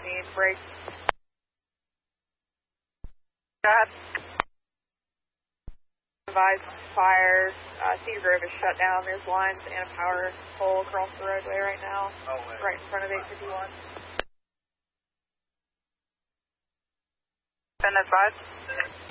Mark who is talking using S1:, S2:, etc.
S1: need brakes. Go ahead. Advise fire. Cedar Grove is shut down. There's lines and a power pole across the roadway right now.
S2: Oh, wait.
S1: Right in front of 851.
S3: Been advised.